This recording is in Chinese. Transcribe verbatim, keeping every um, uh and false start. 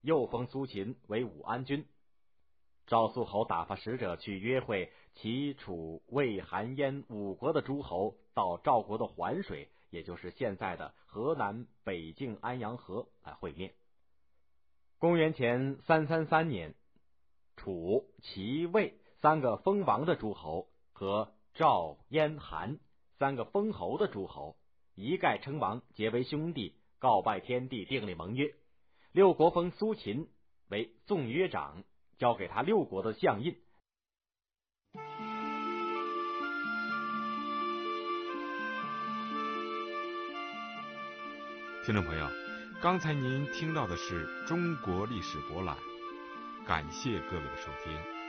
又封苏秦为武安君。赵肃侯打发使者去约会齐、楚、魏、韩、燕五国的诸侯到赵国的环水，也就是现在的河南北境安阳河来会面。公元前三三三年，楚、齐、魏三个封王的诸侯和赵、燕、韩三个封侯的诸侯一概称王，结为兄弟，告拜天地，订立盟约。六国封苏秦为纵约长，交给他六国的相印。 听众朋友，刚才您听到的是中国历史博览，感谢各位的收听。